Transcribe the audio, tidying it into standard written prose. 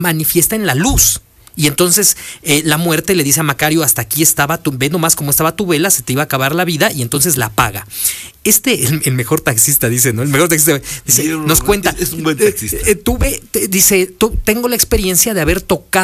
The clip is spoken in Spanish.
manifiesta en la luz. Y entonces la muerte le dice a Macario, hasta aquí estaba, ve nomás cómo estaba tu vela, se te iba a acabar la vida, y entonces la apaga. El mejor taxista dice, ¿no? El mejor taxista dice, nos cuenta, es un buen taxista. tengo la experiencia de haber tocado